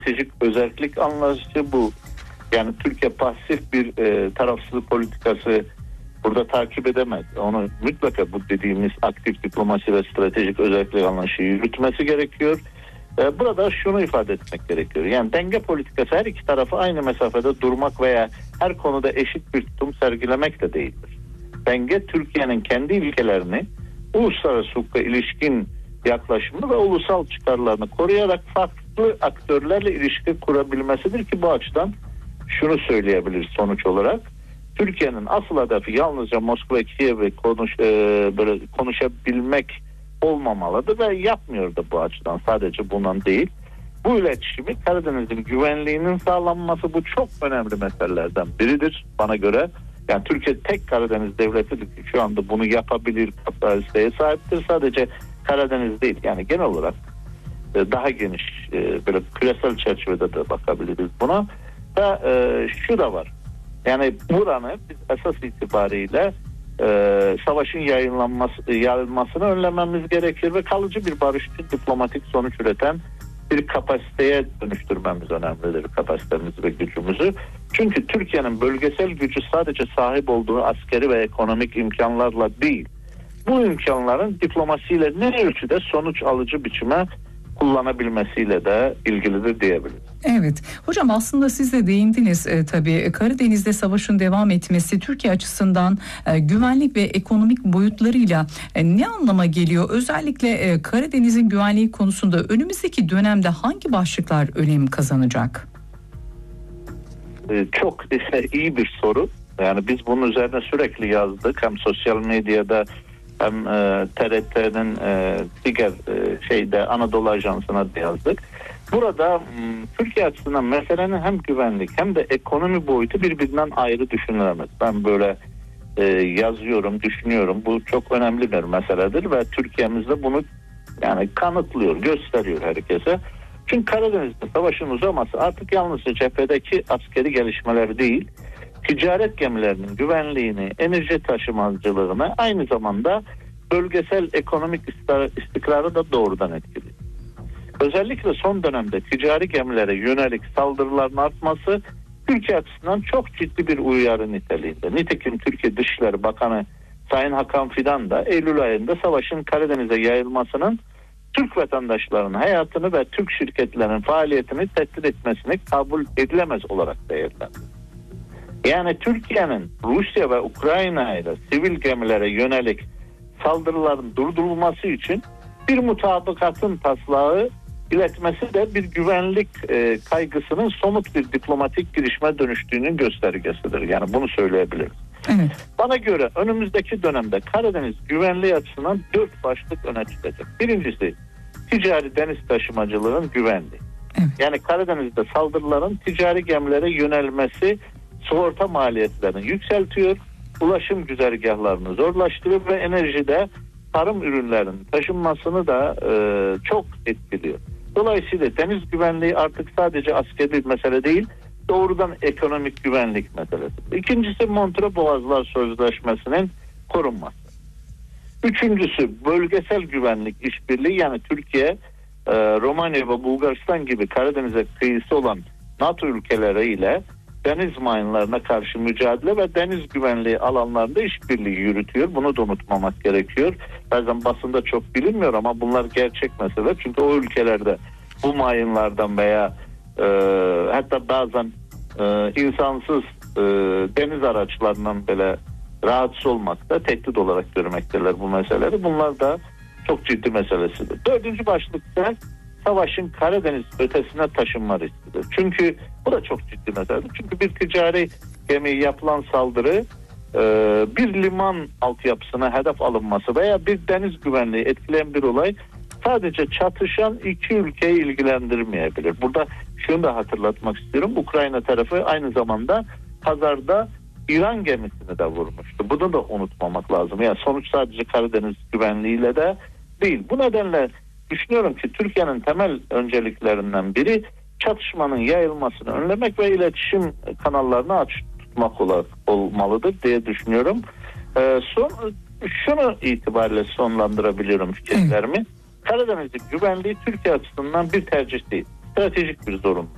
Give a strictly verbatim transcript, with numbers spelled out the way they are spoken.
stratejik özellik anlayışı bu. Yani Türkiye pasif bir e, tarafsızlık politikası burada takip edemez. Onu mutlaka bu dediğimiz aktif diplomasi ve stratejik özellik anlayışı yürütmesi gerekiyor. E, burada şunu ifade etmek gerekiyor. Yani denge politikası her iki tarafı aynı mesafede durmak veya her konuda eşit bir tutum sergilemek de değildir. Denge Türkiye'nin kendi ilkelerini, uluslararası hukuka ilişkin yaklaşımını ve ulusal çıkarlarını koruyarak farklı aktörlerle ilişki kurabilmesidir ki bu açıdan şunu söyleyebiliriz sonuç olarak. Türkiye'nin asıl hedefi yalnızca Moskova, Kiev'e konuş, e, böyle konuşabilmek olmamalıdır ve yapmıyor da bu açıdan, sadece bundan değil. Bu iletişimi Karadeniz'in güvenliğinin sağlanması, bu çok önemli meselelerden biridir bana göre. Yani Türkiye tek Karadeniz devletidir ki şu anda bunu yapabilir kapasiteye sahiptir. Sadece Karadeniz değil, yani genel olarak daha geniş böyle küresel çerçevede de bakabiliriz buna. Ve e, şu da var. Yani buranı biz esas itibariyle e, savaşın yayınlanması, yayılmasını önlememiz gerekir ve kalıcı bir barış için diplomatik sonuç üreten bir kapasiteye dönüştürmemiz önemlidir, kapasitemizi ve gücümüzü. Çünkü Türkiye'nin bölgesel gücü sadece sahip olduğu askeri ve ekonomik imkanlarla değil, bu imkanların diplomasiyle ne ölçüde sonuç alıcı biçime kullanabilmesiyle de ilgilidir diyebiliriz. Evet. Hocam aslında siz de değindiniz e, tabii Karadeniz'de savaşın devam etmesi Türkiye açısından e, güvenlik ve ekonomik boyutlarıyla e, ne anlama geliyor? Özellikle e, Karadeniz'in güvenliği konusunda önümüzdeki dönemde hangi başlıklar önem kazanacak? E, çok e, iyi bir soru. Yani biz bunun üzerine sürekli yazdık. Hem sosyal medyada hem e, T R T'nin e, diğer e, şeyde Anadolu Ajansı'na da yazdık. Burada m, Türkiye açısından meselenin hem güvenlik hem de ekonomi boyutu birbirinden ayrı düşünülemez. Ben böyle e, yazıyorum, düşünüyorum. Bu çok önemli bir meseledir ve Türkiye'mizde bunu yani kanıtlıyor, gösteriyor herkese. Çünkü Karadeniz'de savaşın uzaması artık yalnızca cephedeki askeri gelişmeler değil, ticaret gemilerinin güvenliğini, enerji taşımacılığını, aynı zamanda bölgesel ekonomik istikrarı da doğrudan etkiliyor. Özellikle son dönemde ticari gemilere yönelik saldırıların artması Türkiye açısından çok ciddi bir uyarı niteliğinde. Nitekim Türkiye Dışişleri Bakanı Sayın Hakan Fidan da Eylül ayında savaşın Karadeniz'e yayılmasının Türk vatandaşlarının hayatını ve Türk şirketlerinin faaliyetini tehdit etmesini kabul edilemez olarak değerlendirdi. Yani Türkiye'nin Rusya ve Ukrayna ile sivil gemilere yönelik saldırıların durdurulması için bir mutabakatın taslağı iletmesi de bir güvenlik e, kaygısının somut bir diplomatik girişime dönüştüğünün göstergesidir. Yani bunu söyleyebiliriz. Evet. Bana göre önümüzdeki dönemde Karadeniz güvenliği açısından dört başlık öne çıkacak. Birincisi ticari deniz taşımacılığının güvenliği. Evet. Yani Karadeniz'de saldırıların ticari gemilere yönelmesi sigorta maliyetlerini yükseltiyor, ulaşım güzergahlarını zorlaştırıyor ve enerjide tarım ürünlerinin taşınmasını da e, çok etkiliyor. Dolayısıyla deniz güvenliği artık sadece askeri bir mesele değil, doğrudan ekonomik güvenlik meselesi. İkincisi Montreux Boğazlar Sözleşmesi'nin korunması. Üçüncüsü bölgesel güvenlik işbirliği, yani Türkiye, e, Romanya ve Bulgaristan gibi Karadeniz'e kıyısı olan NATO ülkeleriyle deniz mayınlarına karşı mücadele ve deniz güvenliği alanlarında işbirliği yürütüyor. Bunu da unutmamak gerekiyor. Bazen basında çok bilinmiyor ama bunlar gerçek mesele. Çünkü o ülkelerde bu mayınlardan veya e, hatta bazen e, insansız e, deniz araçlarından böyle rahatsız olmakta, tehdit olarak görmekteler bu meseleleri. Bunlar da çok ciddi meselesidir. Dördüncü başlıkta savaşın Karadeniz ötesine taşınma riskidir. Çünkü bu da çok ciddi meseledir. Çünkü bir ticari gemiye yapılan saldırı e, bir liman altyapısına hedef alınması veya bir deniz güvenliği etkileyen bir olay sadece çatışan iki ülkeyi ilgilendirmeyebilir. Burada şunu da hatırlatmak istiyorum. Ukrayna tarafı aynı zamanda pazarda İran gemisini de vurmuştu. Bunu da unutmamak lazım. Yani sonuç sadece Karadeniz güvenliğiyle de değil. Bu nedenle düşünüyorum ki Türkiye'nin temel önceliklerinden biri çatışmanın yayılmasını önlemek ve iletişim kanallarını açık tutmak olmalıdır diye düşünüyorum. Ee, son, şunu itibariyle sonlandırabiliyorum fikirlerimi. Karadeniz'in güvenliği Türkiye açısından bir tercih değil, stratejik bir zorunluluk.